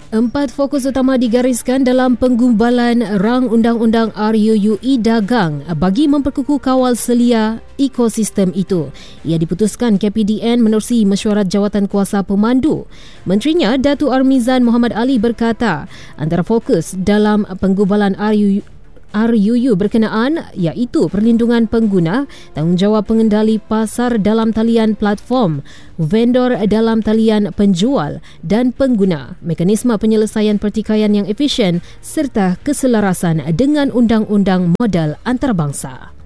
4 fokus utama digariskan dalam penggubalan rang undang-undang RUU Dagang bagi memperkukuh kawal selia ekosistem itu. Ia diputuskan KPDN menerusi mesyuarat jawatan kuasa pemandu. Menterinya Datuk Armizan Muhammad Ali berkata, antara fokus dalam penggubalan RUU berkenaan iaitu perlindungan pengguna, tanggungjawab pengendali pasar dalam talian platform, vendor dalam talian penjual dan pengguna, mekanisme penyelesaian pertikaian yang efisien serta keselarasan dengan undang-undang modal antarabangsa.